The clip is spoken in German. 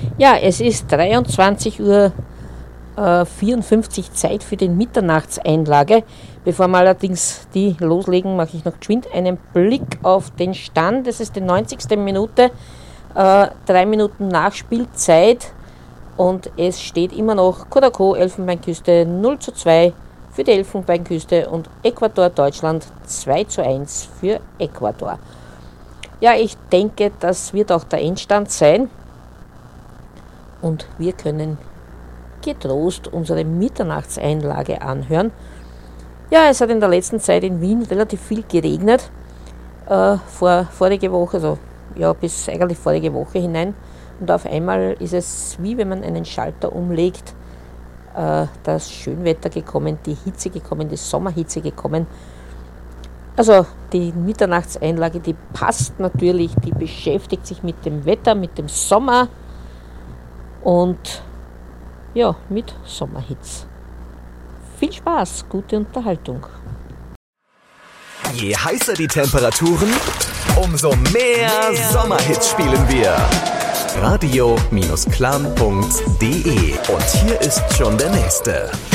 Ja, es ist 23:54 Uhr Zeit für den Mitternachtseinlage. Bevor wir allerdings die loslegen, mache ich noch geschwind einen Blick auf den Stand. Es ist die 90. Minute, 3 Minuten Nachspielzeit und es steht immer noch Kodako Elfenbeinküste 0:2 für die Elfenbeinküste und Ecuador Deutschland 2:1 für Ecuador. Ja, ich denke, das wird auch der Endstand sein und wir können getrost unsere Mitternachtseinlage anhören. Ja, es hat in der letzten Zeit in Wien relativ viel geregnet, vorige Woche, also ja, bis eigentlich vorige Woche hinein. Und auf einmal ist es wie wenn man einen Schalter umlegt, das Schönwetter gekommen, die Hitze gekommen, die Sommerhitze gekommen. Also die Mitternachtseinlage, die passt natürlich, die beschäftigt sich mit dem Wetter, mit dem Sommer und ja, mit Sommerhits. Viel Spaß, gute Unterhaltung. Je heißer die Temperaturen, umso mehr Sommerhits spielen wir. Radio-clan.de. Und hier ist schon der nächste.